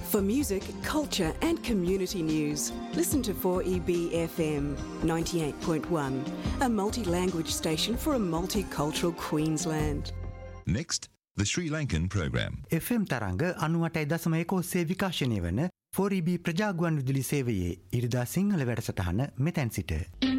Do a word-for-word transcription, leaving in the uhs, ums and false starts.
For music, culture and community news, listen to four E B F M ninety-eight point one, a multi-language station for a multicultural Queensland. Next, the Sri Lankan program. F M තරංග අනූඅටයි දශම එක ඔස්සේ විකාශනය වන for ඊ බී ප්‍රජාගුවන් විදුලි සේවයේ ඉරිදා සිංහල වැඩසටහන මෙතැන් සිට